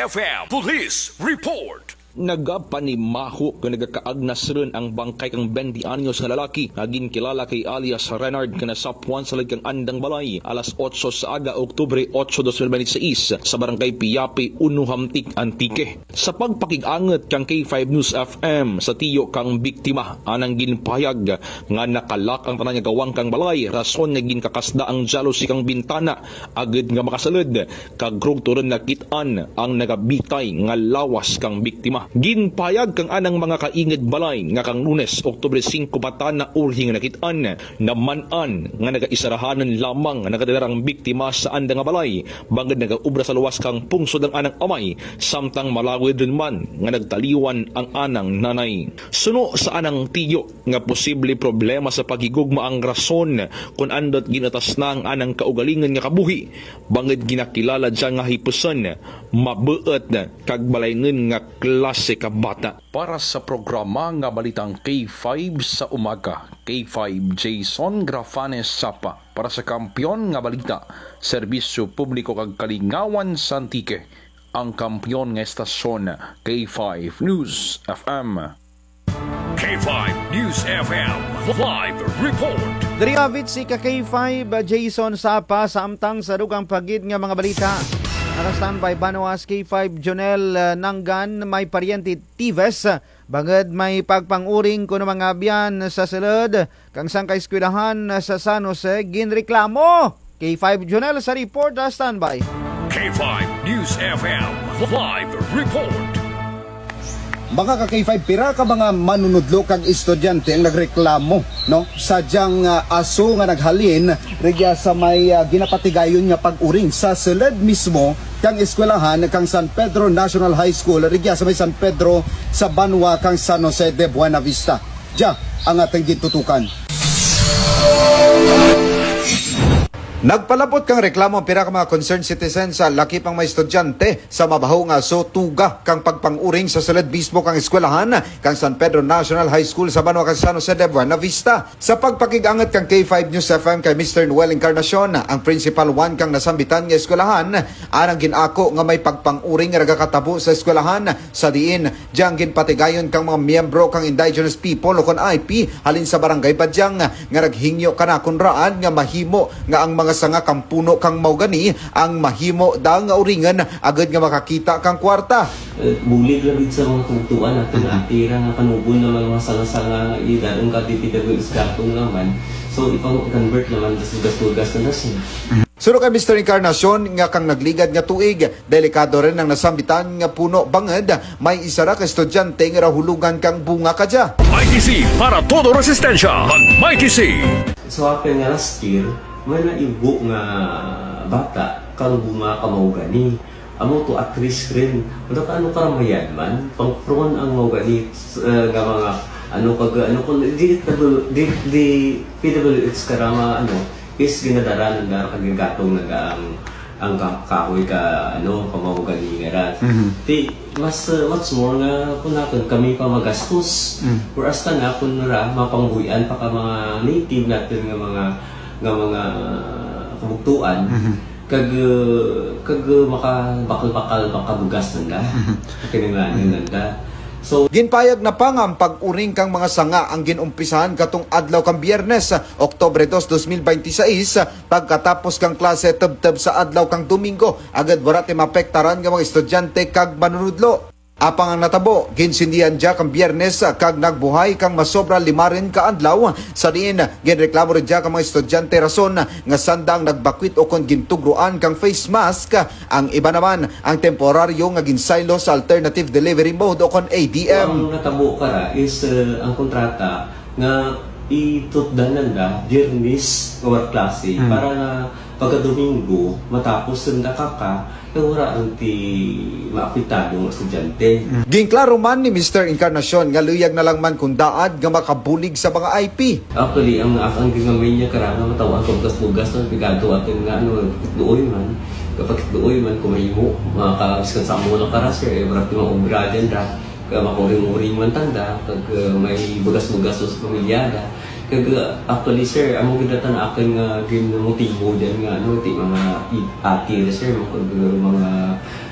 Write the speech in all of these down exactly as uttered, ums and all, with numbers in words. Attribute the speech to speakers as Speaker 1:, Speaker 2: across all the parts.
Speaker 1: F M Police Report.
Speaker 2: Nagapanimaho nga nagakaagnas rin ang bangkay kang twenty anyos nga lalaki naging kilala kay alias Renard nga nasapuan sa kang andang balay alas otso sa aga Oktubre otso, twenty twenty-six sa barangay Piapi, Unuhamtik, Antique. Sa pagpakig-anget kang K five News F M sa tiyo kang biktima anang ginpahayag nga nakalak ang tanan nga gawang kang balay rason nga ginkakasda ang jealousy kang bintana agad nga makasalud kag grugturon nakitaan ang nagabitay nga lawas kang biktima. Ginpayag kang anang mga kaingid balay nga kang Lunes, Oktubre five bata na urhi nga nakitaan na manan nga nagaisarahanan lamang nga nagadarang biktima sa andang nga balay bangod nagaubra sa luwas kang pungsod ang anang amay samtang malawid rin man nga nagtaliwan ang anang nanay. Suno sa anang tiyo nga posible problema sa pagigugma ang rason kung andot ginatas na ang anang kaugalingan nga kabuhi bangod ginakilala dyan nga hipusan mabuot kag balayngin nga klase ka bata. Para sa programa nga balitang K five sa umaga, K five Jason Grafanes Sapa. Para sa kampyon nga balita, serbisyo publiko kag kalingawan sa Antique, ang kampyon nga estasyon K five News F M.
Speaker 1: K five News F M Live Report.
Speaker 3: Diriavit si ka K five Jason Sapa sa amtang sa dugang pagid nga mga balita. Naka by Banoas K five Jonel uh, Nanggan may paryente Tives bangad may pagpanguring kuno mga abyan sa sulod kang sangkay eskwelahan sa San Jose ginreklamo. K five Jonel sa report uh, standby.
Speaker 1: K five News F M Live Report.
Speaker 4: Mga ka K five, pira ka mga manunudlo kag estudyante ang nagreklamo, no? Sadyang uh, aso nga naghalin regya sa may uh, ginapatigayon nga pag-uring sa sulod mismo kang eskwelahan kang San Pedro National High School regya sa may San Pedro sa Banwa kang San Jose de Buena Vista. Diya ang ating gitutukan. Nagpalabot kang reklamo ang pira ka mga concerned citizen sa laki pang mga estudyante sa mabaho nga so tuga kang pagpanguring sa sulod mismo kang eskwelahan kang San Pedro National High School sa Banwa kang San Jose de Buena Vista. Sa pagpakig-anget kang K five News F M kay Mister Noel Encarnacion, ang principal one kang nasambitan nga eskwelahan, anang ginako nga may pagpanguring nga nagakatabo sa eskwelahan sa diin diyang ginpatigayon kang mga miyembro kang indigenous people o kon I P halin sa barangay Badyang nga naghingyo kana kunraan nga mahimo nga ang mga sa nga kang puno kang maugani ang mahimo dahil nga uringan agad nga makakita kang kwarta.
Speaker 5: Uh, bulig labid sa mga tungtuan natin mm-hmm. Atira nga panubon ng mga sanga-sanga edad ang katitidagod sa gatong naman. So ipang convert naman sa sugas-tugas na nasin.
Speaker 4: Suro kay Mister Encarnacion nga kang nagligad nga tuig, delikado rin ang nasambitan nga puno banged may isa ra ka estudyante nga rahulugan kang bunga kadya.
Speaker 1: Mikey C para todo resistensya. Mikey C.
Speaker 5: So akin nga last year may naibo nga bata kang bunga ka maugani. Amo to at risk rin. Pero ano karamayan man, pang prone ang maugani uh, nga mga ano kag ano kung di di di P W H karama ano is ginadaran nga kag gatong naga ang ang kahoy ka ano pamaugani nga mm-hmm. Di mas uh, what's more nga kun natin kami pa magastos. Mm. Whereas ta nga kun ra mapangbuyan pa ka mga native natin nga mga nga mga kabugtuan mm-hmm. kag kag maka bakal-bakal makabugas nanda kinanglan nanda. So
Speaker 4: ginpayag na pa nga ang pag-uring kang mga sanga ang ginumpisahan katong adlaw kang Biyernes, Oktubre two, twenty twenty-six pagkatapos kang klase teb-teb sa adlaw kang Domingo agad wala ti mapektaran nga mga estudyante kag manunudlo. Apang ang natabo, ginsindihan dya kang Biyernes kag nagbuhay kang masobra lima rin ka adlaw sa diin ginreklamo rin dya kang mga estudyante rason nga sandang nagbakwit o kon gintugruan kang face mask. Ang iba naman ang temporaryo nga ginsaylo sa alternative delivery mode o kon A D M.
Speaker 5: Ang natabo kara is uh, ang kontrata nga itutdanan da dirnis nga work klase hmm. para nga pagka Domingo matapos nanda kaka wala ang ti maapitadong estudyante.
Speaker 4: Ginklaro man ni Mister Encarnacion nga luyag na lang man kung daad nga makabulig sa mga I P.
Speaker 5: Actually, ang ang gingamay niya karang matawag kung gas-bugas ng pigado atin nga ano duoy man. Kapag duoy man kumahimo, makakabiskan sa mo ng karasya, eh marami mga obra dyan ra. Makuring-uring man tanda, kag uh, may bugas-bugas sa pamilyada. Kag actually sir, among gidatan akin nga uh, din motibo dyan nga ano, ti mga ati sir, mga mga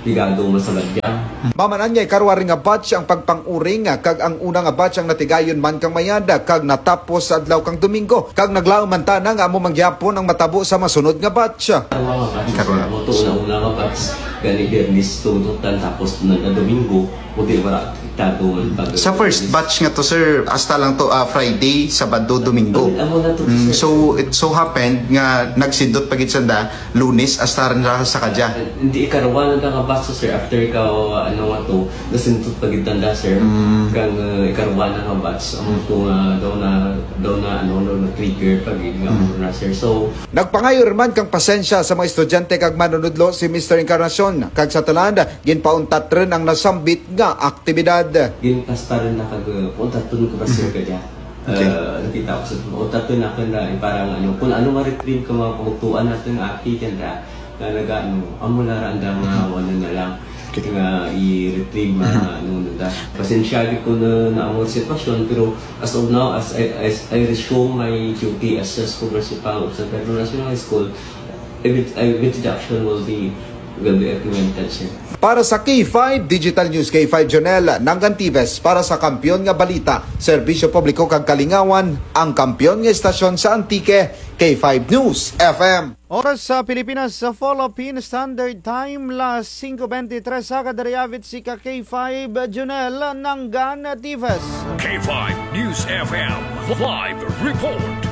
Speaker 5: ligado masalag dyan.
Speaker 4: Mamanan niya karwari nga batch ang pagpanguring kag ang unang nga batch ang natigayon man kang mayada kag natapos sa adlaw kang Domingo kag naglaom man tanang amo mangyapon ang matabo sa masunod nga batch.
Speaker 5: Ang mga batch, mo to na una nga batch, gani Bernis tututan tapos na Domingo, buti wala kitado man pag.
Speaker 6: Sa first batch nga to sir, hasta lang to uh, Friday, Sabado, Domingo.
Speaker 5: Amo na to.
Speaker 6: Mm, so it so happened nga nagsindot pagit sa da Lunes hasta rin ra sa kadya.
Speaker 5: Hindi ikarwa na nga batch sir after ikaw ano nga to, nasintot pagit tanda sir.
Speaker 6: Mm.
Speaker 5: Kang uh, ikarwa na nga batch, amo to uh, daw na daw na ano daw na trigger pagit nga mm. na sir. So
Speaker 4: nagpangayo man kang pasensya sa mga estudyante kag manunudlo si Mister Encarnacion kag sa talanda ginpauntat rin ang nasambit nga aktibidad.
Speaker 5: Ginpasta rin na kag punta tun ko ba sir kadya. Okay. Uh, nakita ko sa punta tun na kan na parang ano kung ano nga retrieve ka mga pagtuan natin nga aki kanda na naga ano amo lara andang nga wala na lang nga i-retrieve mga ano na da. Pasensyali ko na na ang sitwasyon pero as of now as I, as I resume my duty as a school principal of San Pedro National High School, immediate action will be will be implemented sir.
Speaker 4: Para sa K five Digital News, K five Jonel Nangantives, para sa Kampiyon nga Balita, Serbisyo Publiko kag Kalingawan, ang kampiyon nga estasyon sa Antique, K five News F M.
Speaker 3: Oras sa Pilipinas sa Philippine Standard Time, las five twenty-three sa Kadarayavit si ka K five Jonel Nangantives.
Speaker 1: K five News F M Live Report.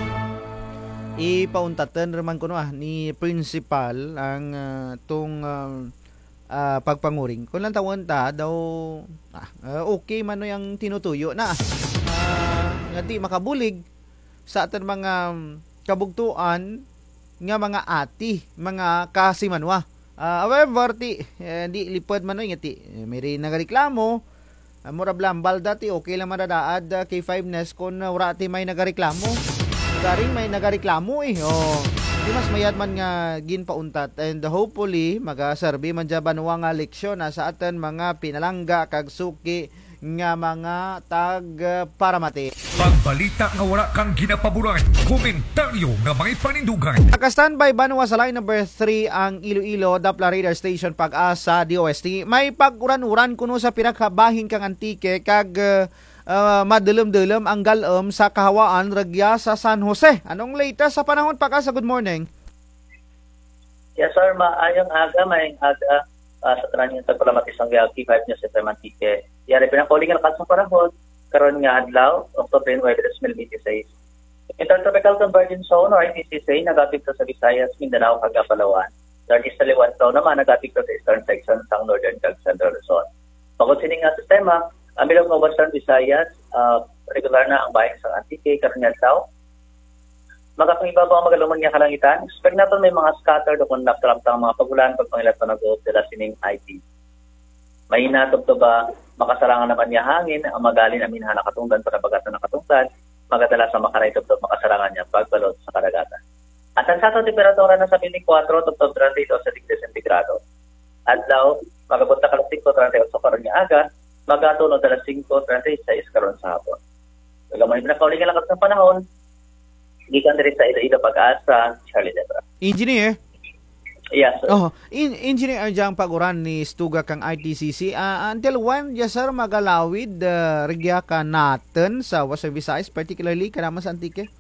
Speaker 3: Ipauntatan naman ko no, ah, ni Principal ang uh, tong uh, uh, pagpanguring. Kung lang tawon ta, daw ah, uh, okay man no yung tinutuyo na. Uh, nga di makabulig sa atin mga kabugtuan nga mga ati, mga kasimanwa. Uh, however, ti, eh, di lipad man no nga ti. Eh, may rin nagareklamo. Uh, mura blambal dati, okay lang madadaad uh, K five Nes kung uh, wala ti may nagareklamo. Garing may nagareklamo eh. Oh, di mas mayad man nga ginpauntat and hopefully maga-survey man jaban wa nga leksyon na sa atin mga pinalangga kag suki nga mga tag uh, paramati.
Speaker 1: Pagbalita nga wala kang ginapaboran, komentaryo nga mga panindugan.
Speaker 3: Naka-standby Banwa sa line number three ang Iloilo Dapla Radar Station Pag-asa D O S T. May pag-uran-uran kuno sa pinakabahin kang Antique kag uh, Uh, madulom-dulom ang galom sa kahawaan ragya sa San Jose. Anong latest sa panahon Pag-asa? Good morning.
Speaker 7: Yes sir, maayong aga, may aga uh, sa tanan yung tagpalamatisang K five News F M Antique. Yari pinakaling ang kasong parahon, karon nga adlaw, October nine, twenty twenty-six. Intertropical Convergence Zone or I T C C nagapigto sa Visayas, Mindanao, kag Palawan. Dardi sa liwan taon naman nagapigto sa eastern section sa northern kag central Luzon. Pagod sining nga sistema, ang bilog ng Western Visayas, uh, regular na ang bayan sa Antique, Karunyal Tao. Magkapangibabaw ang magalumang niya kalangitan. Expect natin may mga scattered o kung naptalamtang mga pagulan pagpangilat na nag-uot sila sining I T. May inatog to ba, makasarangan naman niya hangin, ang magalin amin na nakatungdan para bagatan na nakatungdan, magadala sa makaraitog to makasarangan niya pagbalot sa karagatan. At ang sato temperatura na sa twenty-four to thirty-two sa degrees centigrado. At daw, magapunta ka ng five thirty-eight sa karon nga aga, magato no alas five thirty-six karon sa hapon. Kagamay na kaulingan lakas ng panahon. Gikan diri sa Iloilo Pag-asa, Charlie Debra.
Speaker 3: Engineer.
Speaker 7: Yes, sir.
Speaker 3: Oh, in engineer ang paguran ni Stuga kang I T C C. Uh, until when yes sir magalawid uh, regya ka natin sa Western Visayas, particularly kanama sa Antique?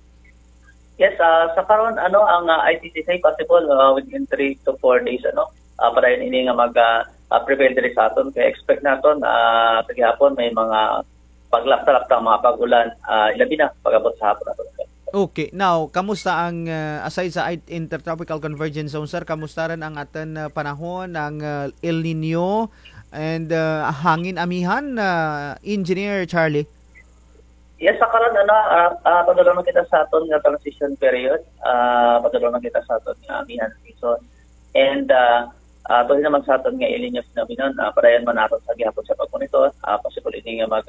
Speaker 7: Yes, uh, sa karon ano ang uh, I T C C possible uh, within three to four days ano. Uh, para yun ini nga mag uh, Uh, prevail diri sa aton kay expect naton uh, sa gihapon may mga paglapta-lapta mga pagulan uh, ilabi na pag-abot sa hapon naton.
Speaker 3: Okay, now kamusta ang uh, aside sa Intertropical Convergence Zone sir, kamusta rin ang aton uh, panahon ang uh, El Nino and uh, hangin amihan uh, Engineer Charlie?
Speaker 7: Yes, sa karon ano uh, uh, padulong kita sa aton nga transition period, uh, padulong kita sa aton nga amihan season and uh, Uh, pwede naman sa aton nga ilinyos na binon, uh, para yan man natin sa gihapon sa pagmonitor, uh, possible ini nga mag,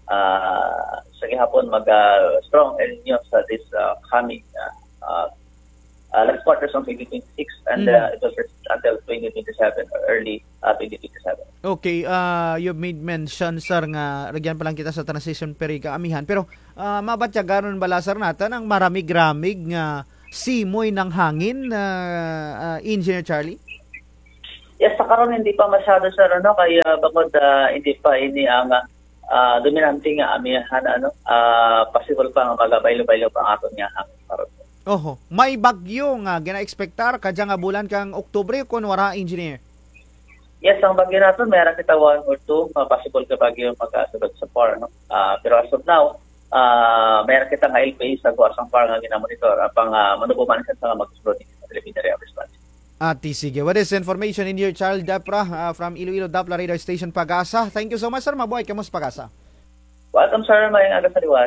Speaker 7: uh, sa gihapon mag uh, strong ilinyos sa this uh, coming uh, uh, uh, last quarters of twenty twenty-six and mm. uh, it will persist until twenty twenty-seven or early uh, twenty twenty-seven.
Speaker 3: Okay, uh, you made mention sir nga ragyan pa lang kita sa transition period ka amihan, pero uh, mabatyagaron bala sir natin ang maramig-ramig nga simoy ng hangin, uh, uh, Engineer Charlie?
Speaker 7: Yes, sa karon hindi pa masyado sir ano kaya bangod uh, hindi pa ini ang uh, dominante nga amihan ano uh, possible pa nga magabaylo-baylo pa ang aton nga hangin karon.
Speaker 3: Oho, may bagyo nga gina-expectar kadya nga bulan kang Oktubre kun wara engineer.
Speaker 7: Yes, ang bagyo natin, meron kita one or two, uh, possible ka bagyo magkasunod sa par. No? Uh, pero as of now, uh, meron kita nga L P A sa Guasang Par nga ginamonitor. Uh, pang uh, manubuman sa nga magsusunod sa Philippine Area of Response.
Speaker 3: Ati, sige. What is information in your child, Dapra, uh, from Iloilo Dapla Radio Station, Pagasa? Thank you so much, sir. Mabuhay ka mo sa Pagasa.
Speaker 7: Welcome, sir. Mayang aga sa liwan.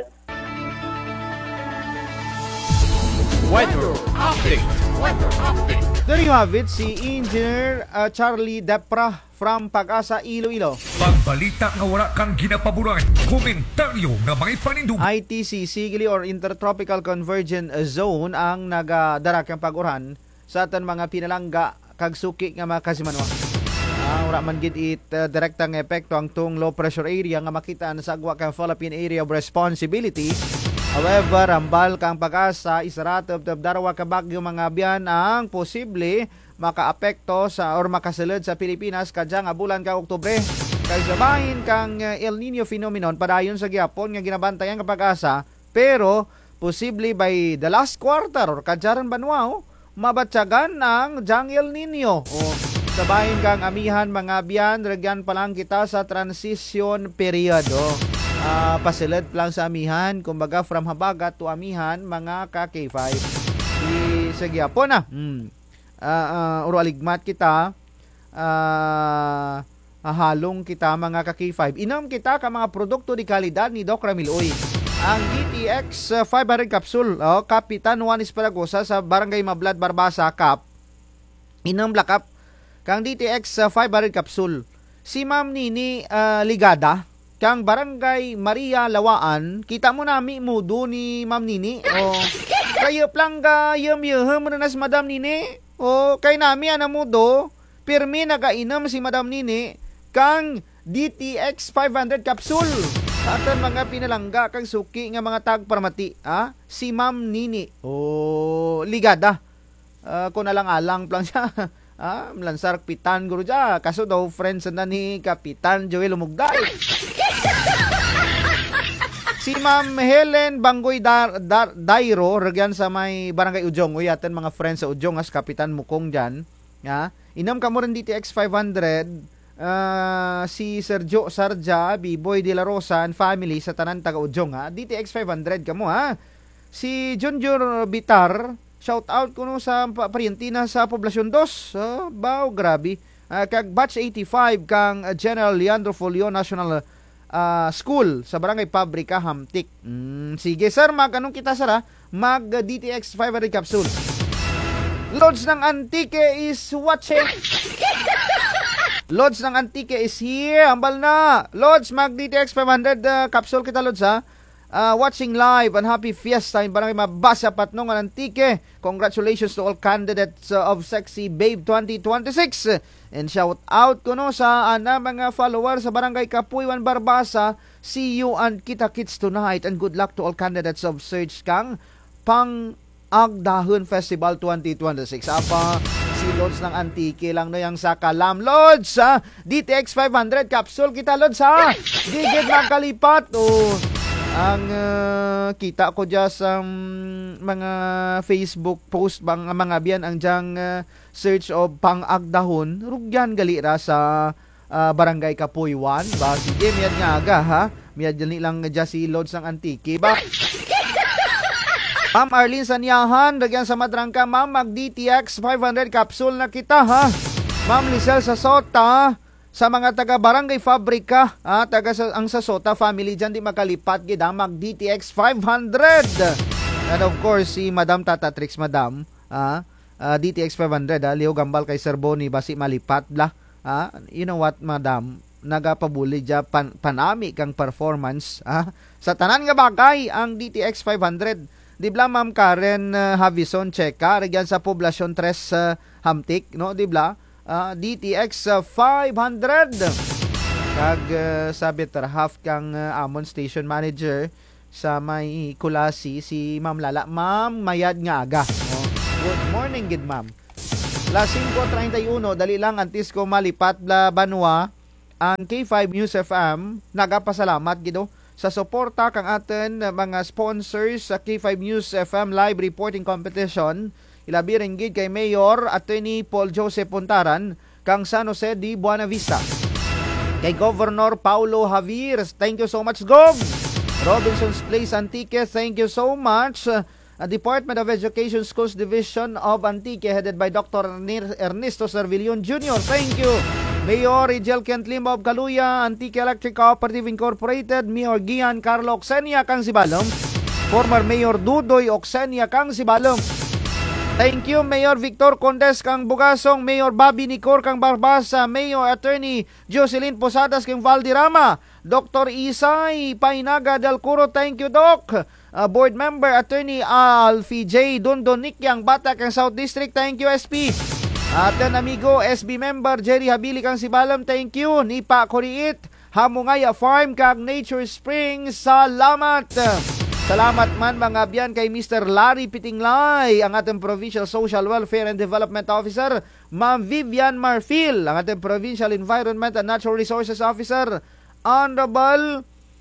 Speaker 1: Weather update. Weather update.
Speaker 3: There you have it, si Engineer uh, Charlie Dapra from Pag-asa, Iloilo.
Speaker 1: Pagbalita nga wala kang ginapaboran, komentaryo nga mga panindugan.
Speaker 3: I T C, Sigili or Intertropical Convergence Zone ang nagadarak ang pag-uran sa atan mga pinalangga kag suki nga mga kasimanwa. Uh, wala man gid it uh, direktang epekto ang tung low pressure area nga makita sa agwa kang Philippine Area of Responsibility. However, ambal kang Pag-asa, isaratop tab darawa ka bagyo mga biyan ang posible makaapekto sa or makasulod sa Pilipinas kadya nga bulan ka Oktubre. Kay sabahin kang El Nino phenomenon padayon sa gihapon nga ginabantayan ka Pag-asa, pero posible by the last quarter or kadyaran banwao mabatyagan ng Jang El Nino. O sabahin kang amihan mga biyan, regyan pa lang kita sa transition period. O uh, pasilid lang sa amihan, kumbaga from habagat to amihan mga ka K five. I sige po na. Hmm. Uh, uh, uraligmat kita, uh, halong kita mga ka K five. Inom kita ka mga produkto di kalidad ni Doc Ramil Uy. Ang D T X five hundred capsule, oh, Kapitan Juan Esparagosa sa Barangay Mablad, Barbasa, Cap. Inom lakap kang D T X five hundred capsule. Si Ma'am Nini uh, Ligada, kang Barangay Maria Lawaan, kita mo nami mudo ni Ma'am Nini. O, kayo lang ka yum-yum mo na nas Madam Nini. O, kay nami ana mudo, pirmi nagainom si Madam Nini, kang D T X five hundred capsule. Atan mga pinalangga kang suki nga mga tagparmati, ah? Si Ma'am Nini. O, Ligada. Uh, kung alang-alang lang siya. Ah, mlansar Kapitan guru ja. Kaso daw friends na ni Kapitan Joel Umugday. Si Ma'am Helen Banggoy Dar, Dar, Dairo, regyan sa may Barangay Ujong. Uy, atin mga friends sa Ujong as Kapitan Mukong dyan. Ya? Inom ka mo rin D T X five hundred. Uh, si Sergio Sarja, B-Boy De La Rosa and family sa tanan taga Ujong, ha? D T X five hundred ka mo, ha? Si Junjur Bitar, shout out ko no sa parientina sa Poblasyon two. Uh, bao, grabe. Uh, kag Batch eighty-five kang uh, General Leandro Folio National uh, School sa Barangay Pabrika, Hamtik. Mm, sige, sir, mag anong kita, sir, ha? Mag uh, D T X five hundred capsule. Lods ng Antique is watching. Lods ng Antique is here. Hambal na. Lods, mag D T X five hundred uh, capsule kita, Lods, ha? Uh, watching live and happy fiesta in Barangay Mabasa, Patnong, Antique. Congratulations to all candidates uh, of Sexy Babe twenty twenty-six. And shout out ko no sa ana mga followers sa Barangay Kapuywan, Barbasa. See you and kita kits tonight and good luck to all candidates of Search Kang Pang Agdahon Festival twenty twenty-six. Apa si Lods ng Antique lang no yang sa Kalam. Lods, ha? D T X five hundred capsule kita, Lods, ha? Gigit magkalipat. Oh. Ang uh, kita ko dyan sa um, mga Facebook post bang mga biyan ang dyang uh, search of pang-agdahon, rugyan galira sa uh, Barangay Kapuywan. Ba, sige, miyad nga aga, ha? Miyad dyan lang dyan si Lods ng Antique. Ba? Ma'am Arlene Sanyahan, ragyan sa Madrangka, ma'am, mag-D T X five hundred capsule na kita, ha? Ma'am Lisel Sasota, sa mga taga Barangay Fabrika, ah, taga sa, ang Sasota family dyan di makalipat gida mag D T X five hundred. And of course si Madam Tatatrix, Madam, ah, uh, D T X five hundred, ah, Leo Gambal kay Sir Boni basi malipat la, ah, you know what, Madam, nagapabuli dya pan, panami kang performance, ah, sa tanan nga bagay ang D T X five hundred. Di bla Ma'am Karen uh, Havison Cheka, regyan sa Poblasyon three uh, Hamtik, no, di bla? Uh, D T X uh, five hundred. Kag uh, sabi terhaf kang uh, amon station manager sa may Kulasi si Ma'am Lala. Ma'am, mayad nga aga. Oh. Good morning, good ma'am. Las five thirty-one, dali lang antis ko malipat la Banwa, ang K five News F M, nagapasalamat gido sa suporta kang aten mga sponsors sa K five News F M live reporting competition. Ilabi rin gid kay Mayor Attorney Paul Joseph Puntaran kang San Jose de Buena Vista. Kay Governor Paulo Javier, thank you so much, Gov. Robinson's Place Antique, thank you so much. Uh, Department of Education Schools Division of Antique, headed by Doctor Ernesto Servillon Junior, thank you. Mayor Rigel Kentlimba of Caluya, Antique Electric Cooperative Incorporated, Mayor Gian Carlo Oxenia kang Sibalom, former Mayor Dudoy Oxenia kang Sibalom. Thank you, Mayor Victor Condes kang Bugasong, Mayor Bobby Nicor kang Barbasa, Mayor Attorney Jocelyn Posadas kang Valderrama, Doctor Isay Painaga del Curo, thank you, Doc. Uh, Board Member Attorney Alfie J. Dondonic yang Bata kang South District, thank you, S P. Aten amigo, S B Member Jerry Habili kang Sibalam, thank you. Nipa Koriit, Hamungaya Farm kang Nature Springs, salamat. Salamat man mga abyan kay Mister Larry Pitinglay, ang ating Provincial Social Welfare and Development Officer, Ma'am Vivian Marfil, ang ating Provincial Environment and Natural Resources Officer, Honorable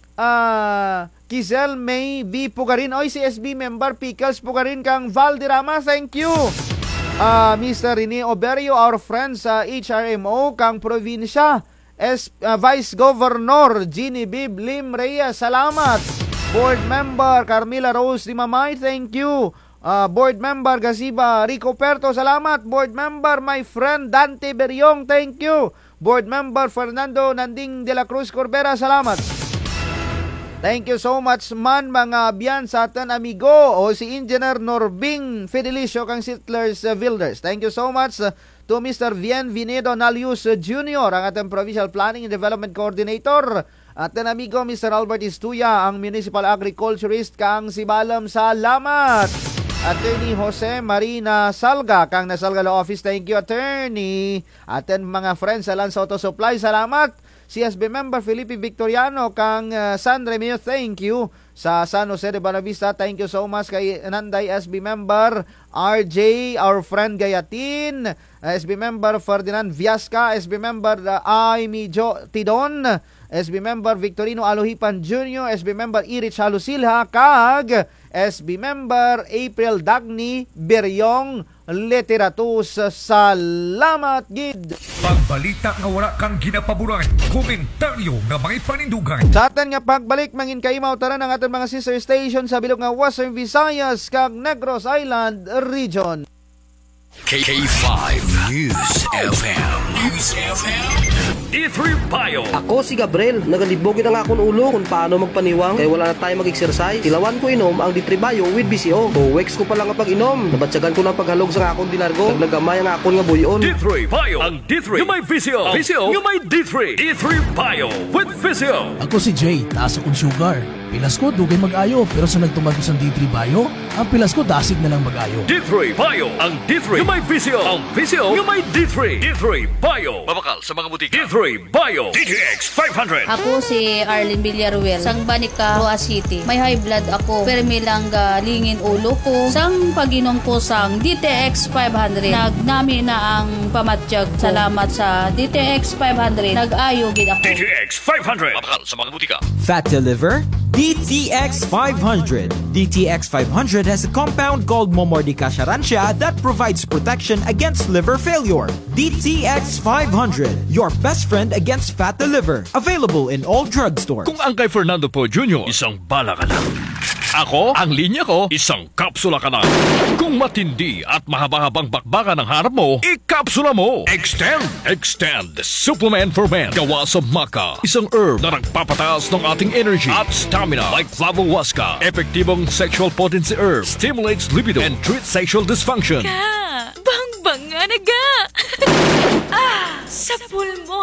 Speaker 3: uh, Kizel May B. Pugarin, O C S B Member Pickles Pugarin kang Valderrama, thank you. Uh, Mister Rene Oberio, our friends sa uh, H R M O kang Provincia, S, uh, Vice Governor Ginny Bib Lim Reyes, salamat. Board Member Carmela Rose Dimamay, thank you. Uh, Board Member Gaziba Rico Perto, salamat. Board Member my friend Dante Beriong, thank you. Board Member Fernando Nanding de la Cruz Corbera, salamat. Thank you so much man mga abyan sa atin amigo o si Engineer Norbing Fidelicio kang Settlers uh, Builders. Thank you so much uh, to Mister Vien Vinedo Nalius uh, Junior, ang ating Provincial Planning and Development Coordinator. At ang amigo Mister Albert Istuya, ang Municipal Agriculturist kang Sibalam, salamat. Attorney Jose Marina Salga kang Nasalga Law Office, thank you, Attorney. At ang mga friends sa Lance Auto Supply, salamat. C S B Member Felipe Victoriano kang uh, San Remio, thank you. Sa San Jose de Buena Vista, thank you so much kay Nanday S B Member R J, our friend Gayatin, uh, S B Member Ferdinand Viasca, S B Member uh, Aimee Jo Tidon, S B Member Victorino Alohipan Junior, S B Member Irich Halusilha, kag S B Member April Dagni Beryong Literatus, salamat gid.
Speaker 1: Pagbalita nga wala kang ginapaboran, komentaryo nga mga panindugan.
Speaker 3: Sa atin nga pagbalik, mangin kayo mautaran ang ating mga sister station sa bilog nga Western Visayas kag Negros Island Region.
Speaker 1: K five News F M. News F M. D three Bio.
Speaker 8: Ako si Gabriel. Nagalibogin ang akong ulo kung paano magpaniwang. Kaya wala na tayo mag-exercise. Tilawan ko inom ang D three Bio with B C O. two weeks ko pa lang ang pag-inom. Nabatsagan ko ng paghalog sa akong dilargo. Naglagamay ang akong nga buyon.
Speaker 1: D three Bio. Ang D three. Yung may V C O. V C O. Yung may D three. D three Bio with V C O.
Speaker 9: Ako si Jay. Taas akong sugar. Pilas ko, dugay mag-ayo. Pero sa nagtumag ko sa D three Bio, ang pilas ko dasig na lang mag-ayo.
Speaker 1: D three Bio. Ang D three. Yung may V C O. Ang V C O. Yung may D three. D three Bio. Mabakal sa mga butika. D three Bio. D T X five hundred.
Speaker 10: Ako si Arlene Villaruel. Sang Banica, Roa City. May high blood ako. Pero may lang lingin ulo ko. Sang paginom ko sang D T X five hundred. Nagnami na ang pamatsyag. Salamat sa D T X five hundred. Nag-ayo gid ako.
Speaker 1: D T X five hundred. Mabakal sa mga butika.
Speaker 11: Fat to liver? D T X five hundred. D T X five hundred has a compound called Momordicasarancia that provides protection against liver failure. D T X five hundred, your best friend against fat to liver. Available in all drugstores.
Speaker 1: Kung ang kay Fernando Po Junior, isang bala ka lang. Ako, ang linya ko, isang kapsula ka na. Kung matindi at mahaba-habang bakbakan ang harap mo, ikapsula mo. Extend, Extend, supplement for men. Gawa sa maca, isang herb na nagpapataas ng ating energy at stamina like Flavohuasca. Epektibong sexual potency herb, stimulates libido and treats sexual dysfunction.
Speaker 12: Ka, bang-bang nga na ga. Ah, sa pulmo.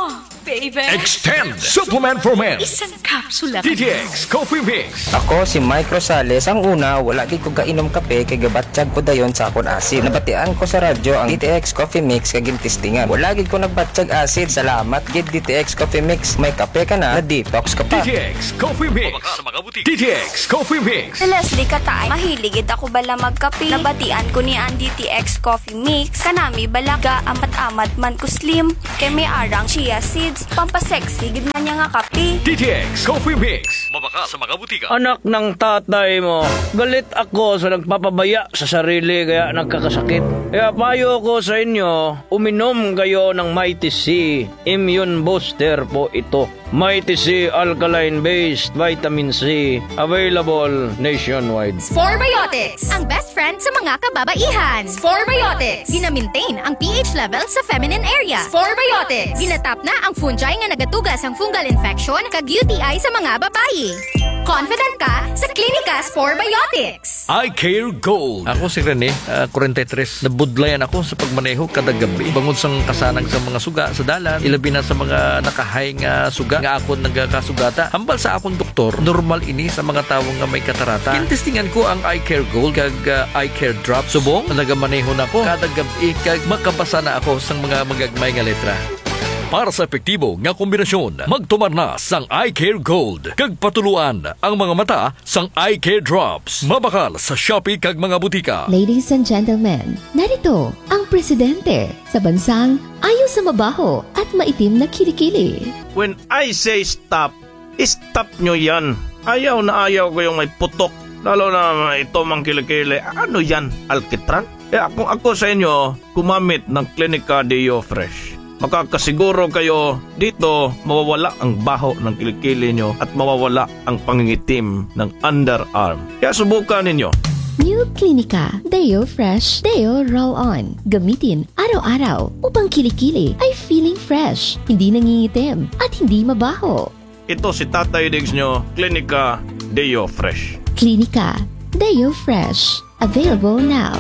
Speaker 12: baby.
Speaker 1: Extend Supplement for Men.
Speaker 12: Isang kapsula.
Speaker 1: D T X Coffee Mix.
Speaker 13: Ako si Mike Rosales. Ang una, wala gid ko kainom kape kay gabatsyag ko dayon sa akon acid. Nabatian ko sa radyo ang D T X Coffee Mix kay gintistingan. Wala gid ko nagbatsyag acid. Salamat gid D T X Coffee Mix. May kape ka na, na-detox ka pa.
Speaker 1: D T X Coffee Mix. D T X Coffee Mix.
Speaker 14: Si Leslie Katay, mahiligid ako bala magkape. Nabatian ko ni ang D T X Coffee Mix. Kanami balaga amat-amat man ko slim. Kay may arang chia seeds. Pampasexy gid man niya nga kape.
Speaker 1: D T X Coffee Mix. Mabaka sa mga butika.
Speaker 15: Anak ng tatay mo, galit ako sa nagpapabaya sa sarili kaya nagkakasakit. Kaya payo ko sa inyo, uminom kayo ng Mighty C. Immune booster po ito. Mighty C alkaline-based vitamin C. Available nationwide.
Speaker 16: Sporebiotics, ang best friend sa mga kababaihan. Sporebiotics, gina-maintain ang pH level sa feminine area. Sporebiotics, ginatap na ang fungi nga nagatugas ang fungal infection kag U T I sa mga babae. Confident ka sa Klinika Sporebiotics.
Speaker 1: I Care Gold.
Speaker 17: Ako si Rene, uh, forty-three. Nabudlayan ako sa pagmaneho kada gabi. Bangod sang kasanang sa mga suga sa dalan, ilabi na sa mga nakahay nga suga nga akon nagkasugata. Hambal sa akong doktor, normal ini sa mga tawo nga may katarata. Intestingan ko ang I Care Gold kag uh, I Care Drop. Subong, nagamaneho na ko kada gabi kag makabasa na ako sang mga magagmay nga letra.
Speaker 1: Para sa epektibo nga kombinasyon, magtumar na sang I Care Gold. Kag patuluan ang mga mata sang I Care Drops. Mabakal sa Shopee kag mga butika.
Speaker 18: Ladies and gentlemen, narito ang presidente sa bansang ayaw sa mabaho at maitim na kilikili.
Speaker 15: When I say stop, stop nyo yan. Ayaw na ayaw ko yung may putok. Lalo na ito mang kilikili. Ano yan? Alkitran? Kaya kung ako sa inyo, kumamit ng Klinika Deo Fresh. Makakasiguro kayo dito mawawala ang baho ng kilikili nyo at mawawala ang pangingitim ng underarm. Kaya subukan ninyo.
Speaker 18: New Klinika Deo Fresh Deo Roll-On. Gamitin araw-araw upang kilikili ay feeling fresh, hindi nangingitim at hindi mabaho.
Speaker 15: Ito si Tatay Diggs nyo, Klinika Deo Fresh.
Speaker 18: Klinika Deo Fresh. Available now.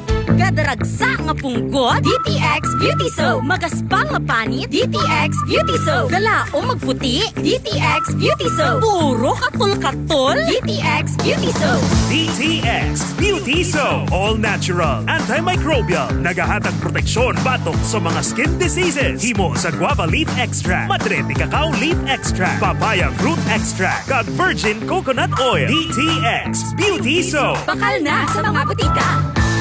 Speaker 16: Gadaragsa nga punggot, D T X Beauty Soap. Magaspang nga panit, D T X Beauty Soap. Galao magputi, D T X Beauty Soap. Puro katol-katol, D T X Beauty Soap.
Speaker 19: D T X Beauty Soap. All natural, antimicrobial, nagahatag proteksyon batok sa mga skin diseases. Himo sa guava leaf extract, madre de cacao leaf extract, papaya fruit extract, kag virgin coconut oil. D T X Beauty Soap.
Speaker 16: Bakal na sa mga butika.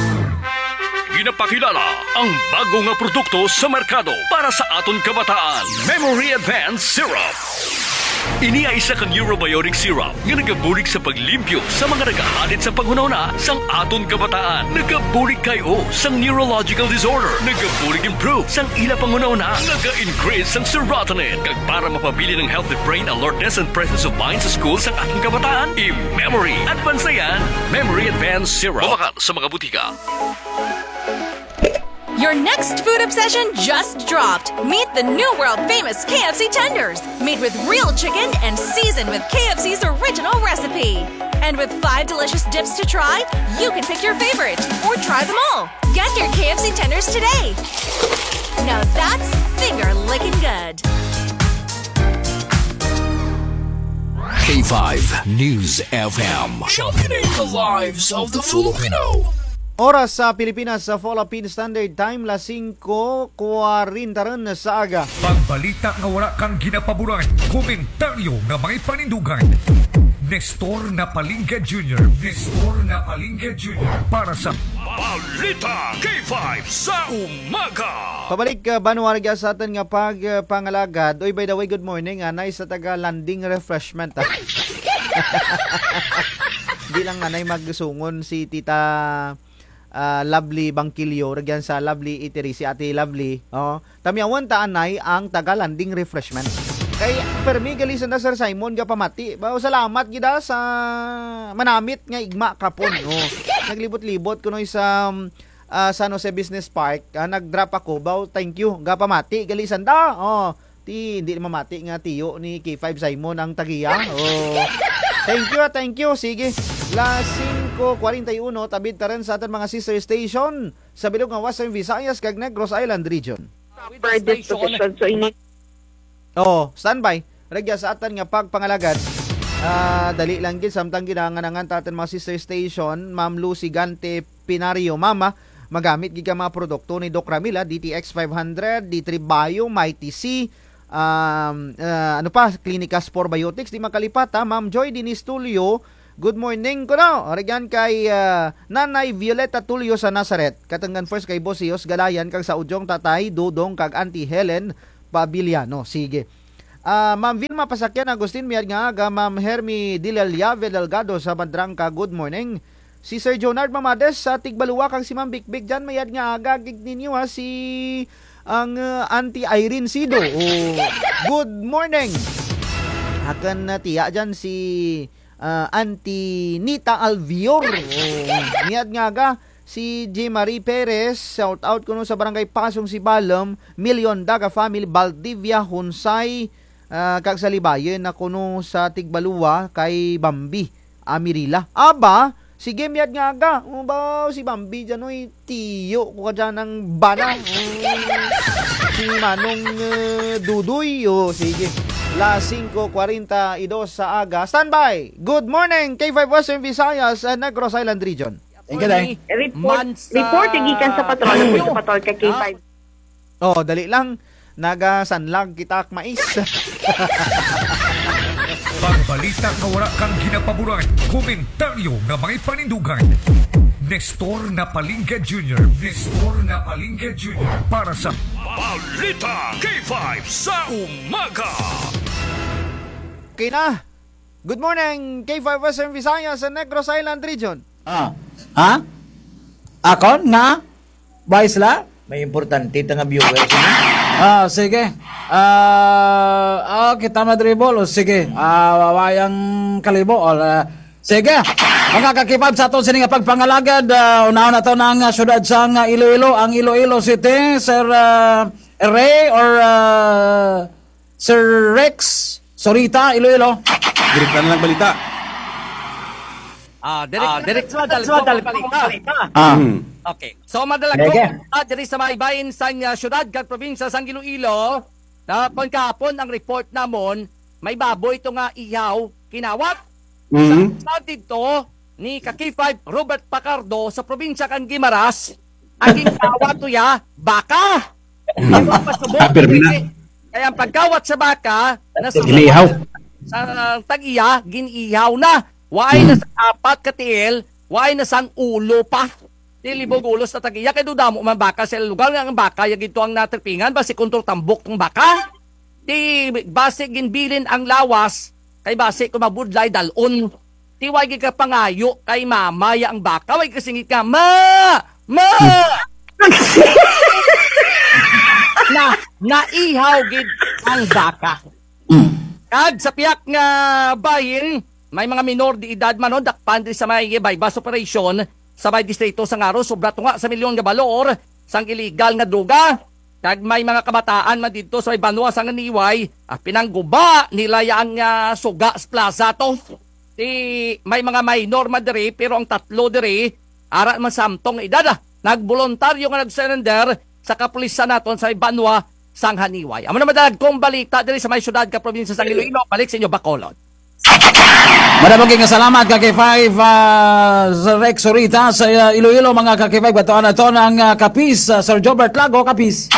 Speaker 1: Ginapakilala ang bago nga produkto sa merkado para sa aton kabataan. Memory Advanced Syrup. Ini ay isa kang neurobiotic syrup nga nagabulig sa paglimpyo sa mga nagahalit sa panghunahuna sang aton kabataan. Nagabulig kayo sang neurological disorder. Nagabulig improve sang ila panghunahuna. Naga-increase sang serotonin. Kag para mapabili ng healthy brain alertness and presence of mind sa school sang ating kabataan. I-Memory Advanced na yan. Memory Advanced Syrup. Mabakal sa mga butika.
Speaker 12: Your next food obsession just dropped. Meet the new world-famous K F C tenders, made with real chicken and seasoned with K F C's original recipe. And with five delicious dips to try, you can pick your favorite or try them all. Get your K F C tenders today. Now that's finger-licking good.
Speaker 1: K five News F M. Championing the lives of the Filipino.
Speaker 3: Oras sa Pilipinas sa Philippine Standard Time, las singko kuwarenta rin sa aga.
Speaker 19: Pagbalita nga wala kang ginapaboran, komentaryo nga may panindugan. Nestor Napalingga Junior Nestor Napalingga Junior para sa
Speaker 1: Balita K five sa umaga.
Speaker 3: Pabalik ka Banuarga sa atin nga pag uh, pangalagad. Oy, by the way, good morning. Anay sa taga landing refreshment. Di lang anay magsungon si Tita Uh, Lovely Bangkilyo, ragyan sa Lovely Eatery, si Ate Lovely. Oh, tamiyawan ta anay ang taga landing refreshment. Kay permi galisan na Sir Simon ga pamati. Bao salamat gida sa manamit nga igma kapon. Oh, naglibot-libot kuno sa uh, San Jose Business Park. Uh, nag-drop ako. Bao thank you ga pamati galisan da. Oh, ti hindi mamati nga tiyo ni K five Simon ang tagiya. Oh. Thank you, thank you. Sige. La singko forty-one tabid ta rin sa ating mga sister station sa bilog ng Western Visayas kag Negros Island region.
Speaker 20: Per disposition, so ini
Speaker 3: Oh, standby. Regya sa atan nga pagpangalagad. Uh, dali lang gid samtang ginanganangan tatin mga sister station, Ma'am Lucy Gante Pinario Mama, magamit gid ka mga produkto ni Doc Ramila, D T X five hundred, D three Bio, Mighty C, um, uh, ano pa, Clinica Spore Biotics, di makalipat ha. Ma'am Joy Dinis Tulio, good morning ko na. Regyan kay uh, Nanay Violeta Tulio sa Nazareth. Katanggan first kay Bosios Galayan kag sa Udyong Tatay Dudong kag Auntie Helen Pabiliano. Sige. Uh, Ma'am Vilma Pasakyan Agustin Miyad nga aga, Ma'am Hermi Dilaliave Delgado sa Madrangka, good morning. Si Sir Jonard Mamades sa Tigbaluwa kag si Ma'am Bikbik dyan mayad nga aga gig ninyo ha, si ang uh, Auntie Irene Sido. Oh, good morning. Hakan na tiya dyan si uh, Auntie Nita Alvior. Oh, miyad nga aga si J. Marie Perez, shout out kuno sa Barangay Pasong si Balam, Million Daga Family, Valdivia, Hunsay, Uh, kag sa Libayen na kuno sa Tigbaluwa kay Bambi Amirila. Aba, sige miyad nga aga. O ba si Bambi dyan oy, tiyo ko ka dyan ng bana. Um, si Manong uh, Duduy. O sige. La five forty-two sa aga. Standby. Good morning K five Western Visayas, uh, Negros Island Region.
Speaker 20: Thank you, Report, report gikan sa patrol. Sa patrol kay K five.
Speaker 3: Oh, dali lang. Nagasanlag kitak mais.
Speaker 1: Pagbalita ka wala kang ginapaboran, komentaryo na may panindugan. Nestor Napalingke Junior Nestor Napalingke Junior para sa Balita K five sa umaga.
Speaker 3: Okay na. Good morning K five Western Visayas sa Negros Island Region.
Speaker 21: Ah. Ha? Ako nga? Vice la? May importante ito nga viewers. Ah, sige. Ah, uh, kita madribol. Sige. Ah, uh, wawayang kalibo. Uh, sige. Mga kakipab sa ato sining pagpangalagad, uh, unaon na to ng uh, syudad sa uh, Iloilo, ang Iloilo City, Sir uh, Ray or uh, Sir Rex Sorita, Iloilo.
Speaker 22: Direkta na lang balita.
Speaker 23: Ah, direct, ah, direct sa madal balita.
Speaker 21: Ah.
Speaker 23: Okay. So madalag ko at diri sa maibayin sa uh, syudad kag probinsya sang Iloilo, na pagkapon ang report namon, may baboy ito nga iyaw kinawat. Mm-hmm. Sa dito ni K five Robert Pacardo sa probinsya kang Guimaras, ang ginawa to ya baka. Kaya ang pagkawat sa baka nasa sa tag-iya giniihaw na. Why na sa apat katiil, why na sang ulo pa. Dilibog ulos na tag-iya kay dudamo man baka sa lugar nga ang baka yag ito ang natripingan basi kontrol tambok ng baka. Di basi ginbilin ang lawas kay basi kumabudlay dalon. Di wagi ka pangayo kay mama ya ang baka, wagi ka singit ka, ma! Ma! na naihaw gid ang baka. Kag sa piyak nga bayin, may mga minor di edad man dakpan diri sa may bypass operation sa may distrito sa Ngaro, sobra tunga sa milyon nga balor sang illegal nga droga. Kag may mga kabataan man dito sa may banwa sang niway at pinangguba nila yang uh, suga sa plaza to. Di may mga minor man diri pero ang tatlo diri ara man samtong edad. Nagboluntaryo nga nag-surrender sa kapulisan naton sa may banwa sang Haniway. Amo na madalag kong balita diri sa may syudad ka probinsya sang Iloilo. Balik sa inyo Bacolod.
Speaker 21: Maraming salamat ka K five uh, Rex Sorita sa uh, Iloilo mga ka K five. Batuan na to ng uh, Kapis, uh, Sir Jobert Lago, Kapis.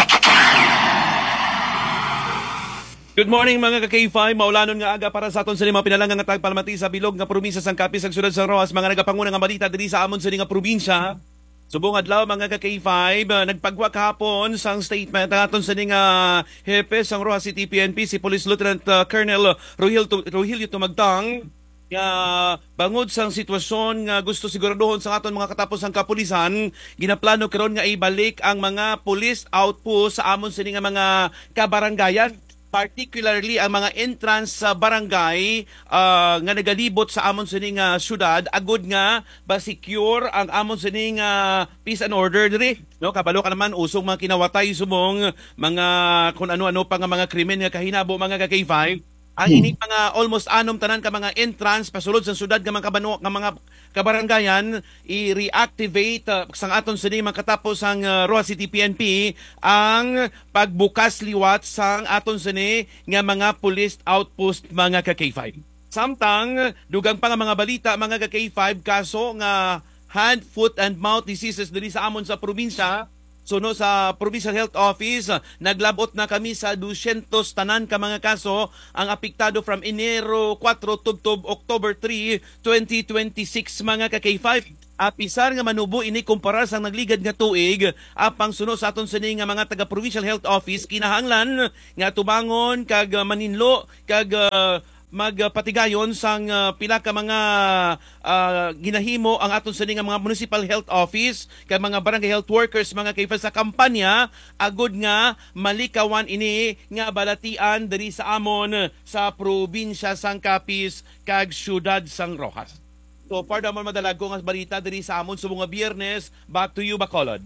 Speaker 22: Good morning mga ka K five. Maulanon nga aga para sa aton sa lima pinalangang nga tagpalmati sa bilog nga probinsya sang Kapis ang syudad sa Roas. Mga nagapanguna nga balita diri sa amon sa nga probinsya. Subong adlaw mga ka K five, uh, nagpagwa kahapon sang statement aton sa nga hepe sang Rojas City P N P si Police Lieutenant uh, Colonel Rogelio Tumagtang. Nga bangod sang sitwasyon nga gusto siguraduhon sa aton mga katapos ang kapulisan, ginaplano karon nga ibalik ang mga police outpost sa amon sa nga mga kabarangayan, particularly ang mga entrance sa barangay uh, nga nagalibot sa amon sa nga syudad, agud nga ba secure ang amon sa nga peace and order diri, no? Kabalo ka naman usong mga kinawatay subong mga kung ano-ano pa nga mga krimen nga kahinabo mga ka K five. Ang ining mga almost anom tanan ka mga entrance pasulod sa syudad nga mga kabano nga mga kabarangayan i-reactivate uh, sang aton sini makatapos ang uh, Roa City P N P ang pagbukas liwat sang aton sini nga mga police outpost mga ka K five. Samtang dugang pa nga mga balita mga ka K five kaso nga hand, foot and mouth diseases diri sa amon sa probinsya. So no, sa Provincial Health Office, naglabot na kami sa two hundred tanan ka mga kaso ang apektado from Enero four tubtob October three, twenty twenty-six mga ka K five. Apisar nga manubo ini kumpara sa nagligad nga tuig, apang suno sa aton sini nga mga taga Provincial Health Office kinahanglan nga tubangon kag uh, maninlo kag uh, magpatigayon sang uh, pila ka mga uh, ginahimo ang aton sini nga mga municipal health office kay mga barangay health workers mga kayfa sa kampanya agud nga malikawan ini nga balatian diri sa amon sa probinsya sang Capiz kag syudad sang Rojas. So para naman madalago nga balita diri sa amon sa mga Biyernes. Back to you, Bacolod.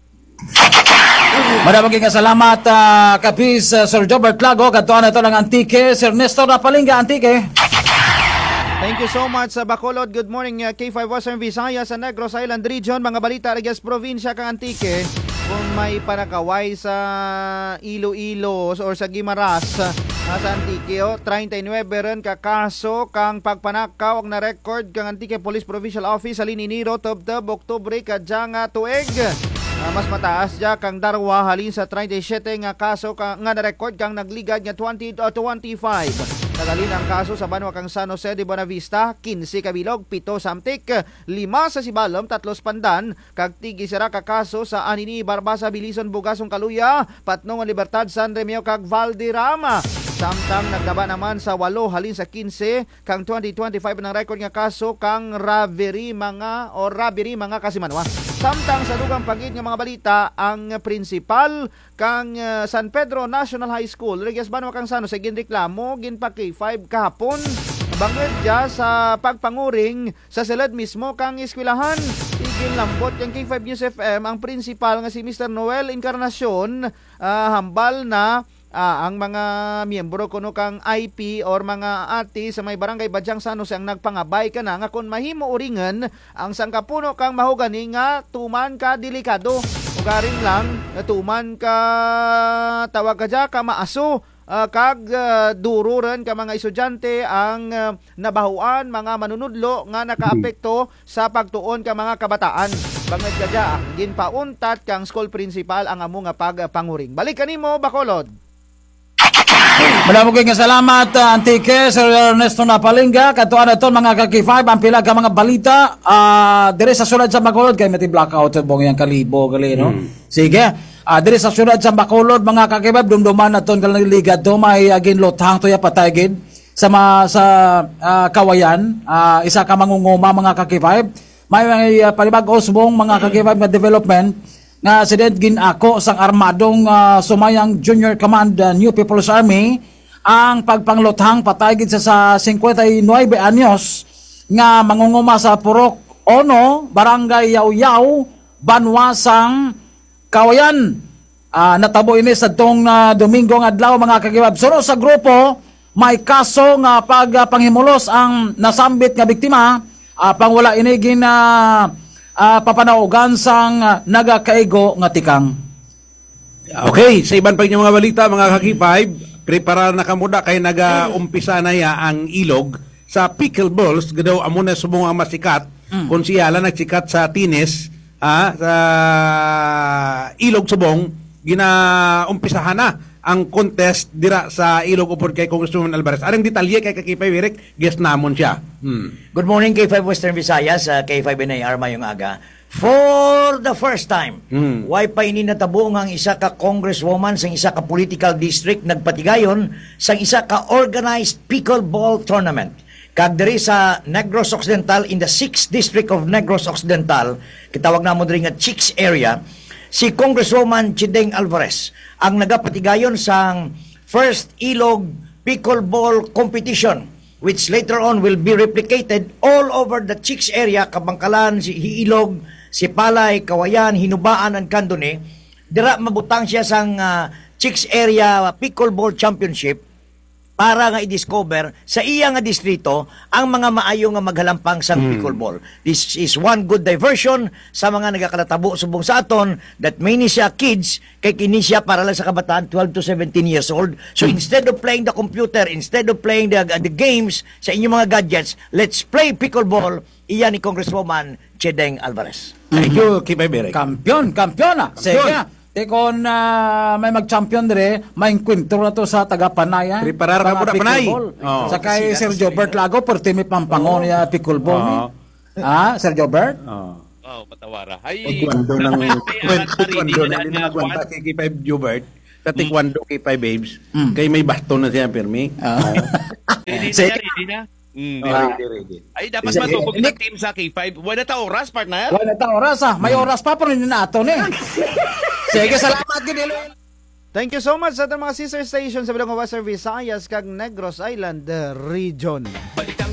Speaker 21: Maraming nga salamat, uh, Kapis, uh, Sir Jobert Lago. Katuan na ito ng Antique. Sir Nestor Napalinga, Antique.
Speaker 3: Thank you so much, uh, Bacolod. Good morning, uh, K five Western Visayas sa Negros Island Region. Mga balita Regas Provincia kang Antique. Kung may panakaway sa Iloilo or sa Guimaras, uh, sa Antique, oh, thirty-nine ren ka kaso kang pagpanakaw ang na-record kang Antique Police Provincial Office sa Lininiro, Tubtob, Oktubre, kadyang tuig. Uh, mas mataas dya kang darwa halin sa thirty-seven nga kaso ka, nga na-record kang nagligad nga twenty to twenty-five. Nagalin ang kaso sa Banwa kang San Jose de Buenavista, fifteen kabilog, pito samtik, lima sa Sibalom, tatlos pandan, kag tigi sira ka kaso sa Anini, Barbasa, Bilison, Bugasong, Kaluya, Patnong, Libertad, San Remeo, kag Valderrama. Samtang nagdaba naman sa walo halin sa fifteen kang twenty twenty-five ng record nga kaso kang robbery mga o robbery mga kasimanwa. Samtang sa dugang pagid nga mga balita ang principal kang uh, San Pedro National High School Regas Banwa kang Sano sa ginreklamo ginpa K five kahapon bangod dya sa pagpanguring sa silid mismo kang eskwelahan. Igin lambot yung K five News F M ang principal nga si Mister Noel Encarnacion uh, hambal na Ah, ang mga miyembro kuno kang I P or mga ati sa may barangay Badyang San Jose ang nagpangabay ka na nga kung mahimo uringen ang sangkapuno kang mahugani nga tuman ka delikado. Ugaring lang tuman ka tawag ka dya ka maaso uh, kag uh, dururan ka mga estudyante ang uh, nabahuan mga manunudlo nga nakaapekto sa pagtuon ka mga kabataan. Bangad ka dya, ginpauntat kang school principal ang amo nga pagpanguring. Balik kanimo, Bacolod.
Speaker 21: Maraming nga salamat, uh, Antique, Sir Ernesto Napalinga. Katuan na ito mga ka-K five, ang pila ka mga balita. Uh, dire sa sulad sa Bacolod, kaya may blackout bong yung kalibo, gali, no? Hmm. Sige. Uh, dire sa sulad sa Bacolod, mga ka-K five, dumduman na ito, galang ligad to, may agin lotang to ya patagid sa, ma, sa uh, kawayan. Uh, isa ka mangunguma, mga ka-K five. May, may uh, palibag-os bong mga ka-K five na development nga sided ginako sang armadong uh, sumayang Junior Command uh, New People's Army ang pagpanglothang patagid sa sa fifty-nine anyos nga mangunguma sa Purok Ono, Barangay Yaw-Yaw, Banwasang Kawayan. Uh, natabo ini sa tong uh, Domingo nga adlaw mga kagibab. Suro sa grupo may kaso nga pagpanghimulos ang nasambit nga biktima uh, pangwala ini gina uh, papanaugan sang uh, nagakaigo nga tikang.
Speaker 2: Okay, sa iban pa mga balita mga ka-K five, prepara na kamuda kay naga-umpisa na ya ang ilog sa pickleballs gadaw amo na subong ang masikat mm. kung siyala nagsikat sa Tines ah, sa ilog subong gina-umpisahan na ang contest dira sa ilog upod kay Congresswoman Alvarez. Arang detalye kay K five Eric, guest namon siya. Hmm.
Speaker 5: Good morning K five Western Visayas, uh, K five N A R Mayong Aga. For the first time, hmm. way pa ini natabo ang isa ka congresswoman sa isa ka political district nagpatigayon sa isa ka organized pickleball tournament. Kag diri sa Negros Occidental in the sixth district of Negros Occidental, kitawag namo diri nga Chicks area, si Congresswoman Chideng Alvarez ang nagapatigayon sa first Ilog pickleball competition which later on will be replicated all over the Chicks area, Kabangkalan, si Ilog, si Palay, Kawayan, Hinubaan, and Candone. Dira mabutang siya sang uh, Chicks area pickleball championship para nga i-discover sa iya nga distrito ang mga maayo nga maghalampang sang
Speaker 2: Hmm.
Speaker 5: pickleball. This is one good diversion sa mga nagakalatabo subong sa aton that many siya kids kay kini siya para lang sa kabataan twelve to seventeen years old. So instead of playing the computer, instead of playing the, the games sa inyong mga gadgets, let's play pickleball. Iyan ni Congresswoman Chedeng Alvarez.
Speaker 2: Thank you, Kipay Berek.
Speaker 21: Kampiyon, kampiyon ah. Sige. Te kon ah, may mag-champion dire, may enkwentro na to sa taga-Panaya.
Speaker 2: Preparar ka
Speaker 21: Mga
Speaker 2: po na Panay.
Speaker 21: pickleball.
Speaker 2: Oh.
Speaker 21: Sa kay Sir Jobert Lago, perti may pampangon niya pickleball ni. Ah, Sir Jobert?
Speaker 2: Oh.
Speaker 22: Oh, patawara. Ay,
Speaker 2: Taekwondo ng
Speaker 22: may- may
Speaker 2: taekwondo
Speaker 22: anak na
Speaker 2: ng
Speaker 22: rin, na-
Speaker 2: nagwanta kay Kipay Jubert. Sa taekwondo Kipay Babes. Kay may baston na siya, Permi.
Speaker 22: Ready na, ready na. Mm,
Speaker 2: Ah.
Speaker 22: ready, ready. Ay, dapat
Speaker 21: Sige.
Speaker 22: matubog ng team sa K five. Wala ta oras, partner.
Speaker 21: Wala ta oras ah. May oras pa pero hindi na ato ni. Sige, salamat gid Iloilo.
Speaker 3: Thank you so much sa ating mga sister stations sa Bilong Western Visayas kag Negros Island uh, region.
Speaker 22: Balitang